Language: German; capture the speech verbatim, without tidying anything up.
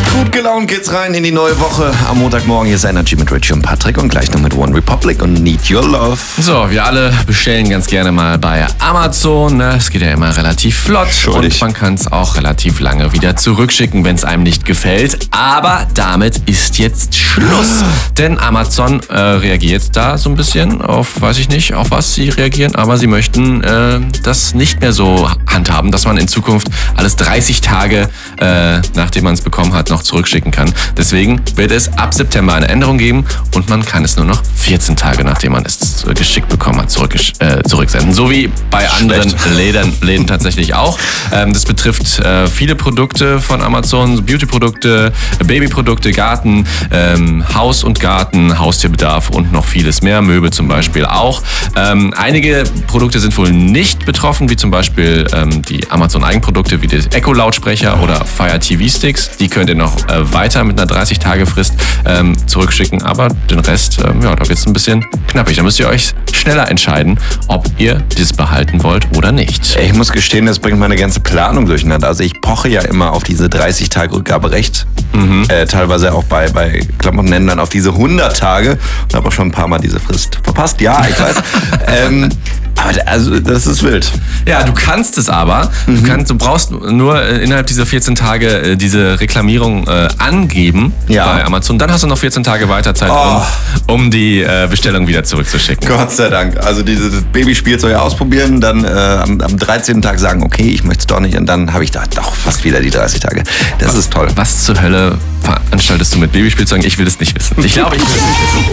Gut gelaunt geht's rein in die neue Woche. Am Montagmorgen hier ist Energy mit Richie und Patrick und gleich noch mit One Republic und Need Your Love. So, wir alle bestellen ganz gerne mal bei Amazon. Ne? Es geht ja immer relativ flott Schuldig. und man kann es auch relativ lange wieder zurückschicken, wenn es einem nicht gefällt. Aber damit ist jetzt Schluss. Denn Amazon äh, reagiert da so ein bisschen auf, weiß ich nicht, auf was sie reagieren, aber sie möchten äh, das nicht mehr so handhaben, dass man in Zukunft alles dreißig Tage, äh, nachdem man es bekommen hat, noch zurückschicken kann. Deswegen wird es ab September eine Änderung geben und man kann es nur noch vierzehn Tage, nachdem man es geschickt bekommen hat, zurück, äh, zurücksenden. So wie bei anderen Läden, Läden tatsächlich auch. Ähm, das betrifft äh, viele Produkte von Amazon, Beauty-Produkte, Baby-Produkte, Garten, ähm, Haus und Garten, Haustierbedarf und noch vieles mehr, Möbel zum Beispiel auch. Ähm, einige Produkte sind wohl nicht betroffen, wie zum Beispiel ähm, die Amazon-Eigenprodukte wie die Echo-Lautsprecher oder Fire T V-Sticks. Die könnt ihr noch äh, weiter mit einer dreißig-Tage-Frist ähm, zurückschicken, aber den Rest, ähm, ja, da wird es ein bisschen knappig. Da müsst ihr euch schneller entscheiden, ob ihr das behalten wollt oder nicht. Ich muss gestehen, das bringt meine ganze Planung durcheinander. Also ich poche ja immer auf diese dreißig Tage Rückgaberecht. Mhm. Äh, teilweise auch bei, bei Klamottenhändlern auf diese hundert Tage. Und habe auch schon ein paar Mal diese Frist verpasst. Ja, ich weiß. ähm, aber also, das ist wild. Ja, du kannst es aber. Mhm. Du, kannst, du brauchst nur äh, innerhalb dieser vierzehn Tage äh, diese Reklamierung äh, angeben ja. bei Amazon. Dann hast du noch vierzehn Tage Weiterzeit, oh. um, um die äh, Bestellung wieder zurückzuschicken. Gott sei Dank. Also dieses Babyspielzeug ausprobieren, dann äh, am, am dreizehnten Tag sagen, okay, ich möchte es doch nicht. Und dann habe ich da doch fast wieder die dreißig Tage. Das was, ist toll. Was zur Hölle veranstaltest du mit Babyspielzeugen? Ich will es nicht wissen. Ich glaube, ich will es nicht wissen.